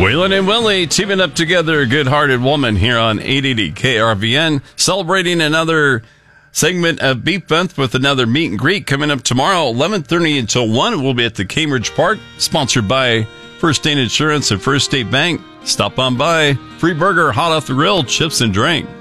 Waylon and Willie teaming up together, Good-Hearted Woman, here on 880 KRVN, celebrating another segment of Beef Month with another meet and greet coming up tomorrow, 11:30 until 1. We'll be at the Cambridge Park, sponsored by First State Insurance and First State Bank. Stop on by. Free burger, hot off the grill, chips and drink.